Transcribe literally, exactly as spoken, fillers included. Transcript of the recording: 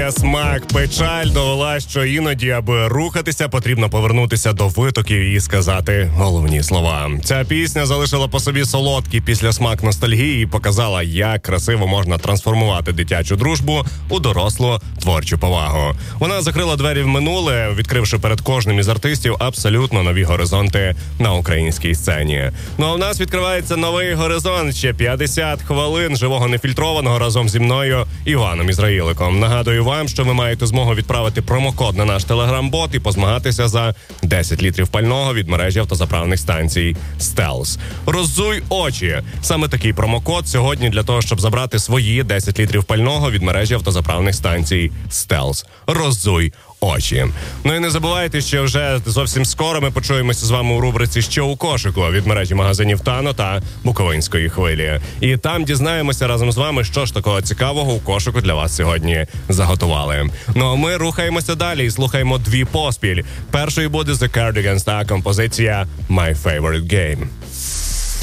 емоція, смак, печаль довела, що іноді, аби рухатися, потрібно повернутися до витоків і сказати головні слова. Ця пісня залишила по собі солодкий післясмак ностальгії і показала, як красиво можна трансформувати дитячу дружбу у дорослу творчу повагу. Вона закрила двері в минуле, відкривши перед кожним із артистів абсолютно нові горизонти на українській сцені. Ну а в нас відкривається новий горизонт, ще п'ятдесят хвилин живого нефільтрованого разом зі мною Іваном Ізраїликом. Нагадую вам, що ви маєте змогу відправити промокод на наш телеграм-бот і позмагатися за десять літрів пального від мережі автозаправних станцій Стелс. Роззуй очі. Саме такий промокод сьогодні для того, щоб забрати свої десять літрів пального від мережі автозаправних станцій Стелс. Роззуй очі. Ну і не забувайте, що вже зовсім скоро ми почуємося з вами у рубриці «Що у кошику» від мережі магазинів Тано та Буковинської хвилі. І там дізнаємося разом з вами, що ж такого цікавого у кошику для вас сьогодні заготували. Ну а ми рухаємося далі і слухаємо дві поспіль. Першою буде The Cardigans та композиція «My Favorite Game».